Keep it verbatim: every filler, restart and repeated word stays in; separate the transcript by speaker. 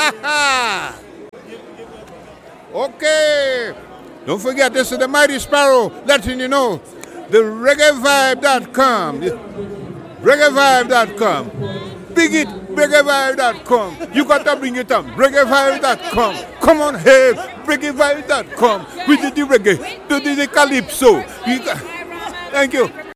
Speaker 1: Okay. Don't forget, this is the Mighty Sparrow letting you know. The reggae vibe dot com. reggae vibe dot com. Big it, reggae vibe dot com. You got to bring it up. reggae vibe dot com. Come on, hey, reggae vibe dot com. We did the reggae, we did the calypso. You got, thank you.